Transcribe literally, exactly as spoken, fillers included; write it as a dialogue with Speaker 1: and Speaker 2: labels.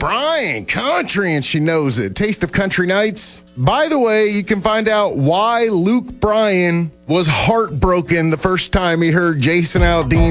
Speaker 1: Bryan, country, and she knows it. Taste of Country Nights. By the way, you can find out why Luke Bryan was heartbroken the first time he heard Jason Aldean